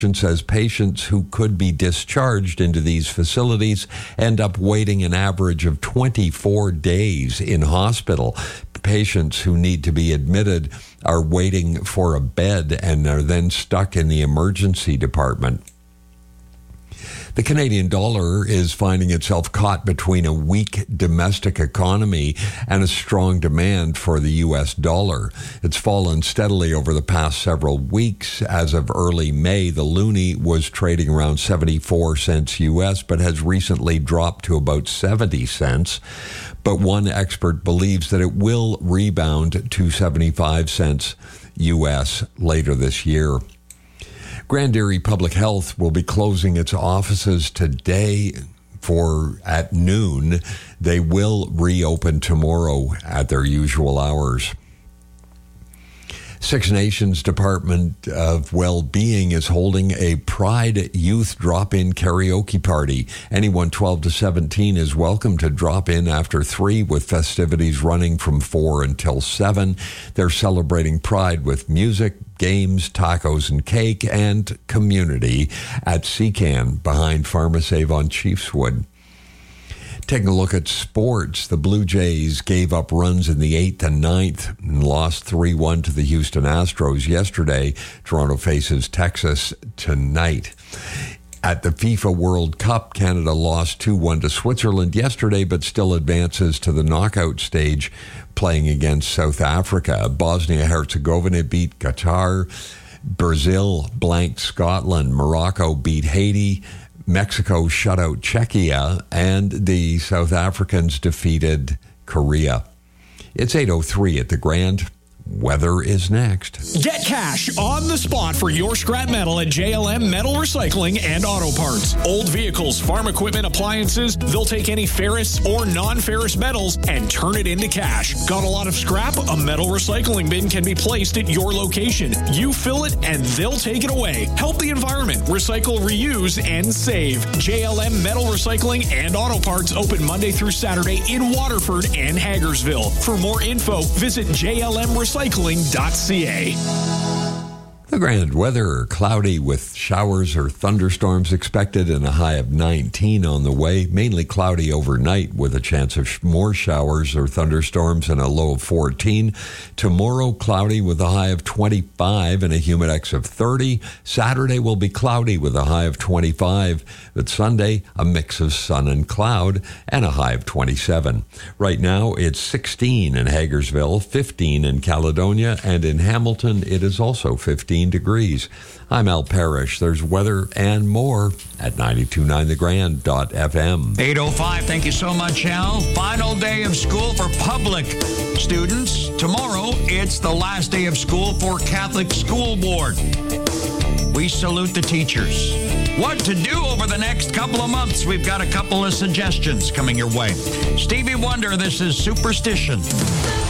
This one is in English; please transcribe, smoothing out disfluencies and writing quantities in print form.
says patients who could be discharged into these facilities end up waiting an average of 24 days in hospital. Patients who need to be admitted are waiting for a bed and are then stuck in the emergency department. The Canadian dollar is finding itself caught between a weak domestic economy and a strong demand for the U.S. dollar. It's fallen steadily over the past several weeks. As of early May, the loonie was trading around 74 cents U.S., but has recently dropped to about 70 cents. But one expert believes that it will rebound to 75 cents U.S. later this year. Grand Erie Public Health will be closing its offices today at noon. They will reopen tomorrow at their usual hours. Six Nations Department of Well-Being is holding a Pride Youth Drop-In Karaoke Party. Anyone 12 to 17 is welcome to drop in after 3, with festivities running from 4 until 7. They're celebrating Pride with music, games, tacos and cake, and community at Seacan behind Pharmasave on Chiefswood. Taking a look at sports, the Blue Jays gave up runs in the 8th and 9th and lost 3-1 to the Houston Astros yesterday. Toronto faces Texas tonight. At the FIFA World Cup, Canada lost 2-1 to Switzerland yesterday, but still advances to the knockout stage, playing against South Africa. Bosnia-Herzegovina beat Qatar. Brazil blanked Scotland. Morocco beat Haiti. Mexico shut out Czechia, and the South Africans defeated Korea. It's 8:03 at the Grand. Weather is next. Get cash on the spot for your scrap metal at JLM Metal Recycling and Auto Parts. Old vehicles, farm equipment, appliances, they'll take any ferrous or non-ferrous metals and turn it into cash. Got a lot of scrap? A metal recycling bin can be placed at your location. You fill it and they'll take it away. Help the environment. Recycle, reuse, and save. JLM Metal Recycling and Auto Parts open Monday through Saturday in Waterford and Hagersville. For more info, visit JLMrecycling.ca. The Grand weather, cloudy with showers or thunderstorms expected and a high of 19 on the way. Mainly cloudy overnight with a chance of more showers or thunderstorms and a low of 14. Tomorrow, cloudy with a high of 25 and a humidex of 30. Saturday will be cloudy with a high of 25. But Sunday, a mix of sun and cloud and a high of 27. Right now, it's 16 in Hagersville, 15 in Caledonia, and in Hamilton, it is also 15 degrees. I'm Al Parrish. There's weather and more at 929thegrand.fm. 8:05. Thank you so much, Al. Final day of school for public students. Tomorrow, it's the last day of school for Catholic School Board. We salute the teachers. What to do over the next couple of months? We've got a couple of suggestions coming your way. Stevie Wonder, this is Superstition.